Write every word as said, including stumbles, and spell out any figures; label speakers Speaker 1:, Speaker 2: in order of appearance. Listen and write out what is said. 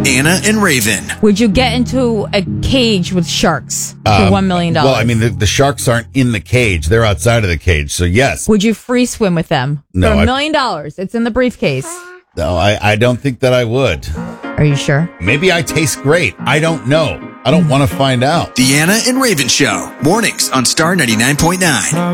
Speaker 1: Anna and Raven.
Speaker 2: Would you get into a cage with sharks for
Speaker 3: Um,
Speaker 2: one million dollars?
Speaker 3: Well, I mean, the, the sharks aren't in the cage. They're outside of the cage. So, yes.
Speaker 2: Would you free swim with them
Speaker 3: No,
Speaker 2: for
Speaker 3: I-
Speaker 2: a million dollars? It's in the briefcase.
Speaker 3: No, I, I don't think that I would.
Speaker 2: Are you sure?
Speaker 3: Maybe I taste great. I don't know. I don't want to find out.
Speaker 1: The Anna and Raven Show. Mornings on Star ninety-nine point nine.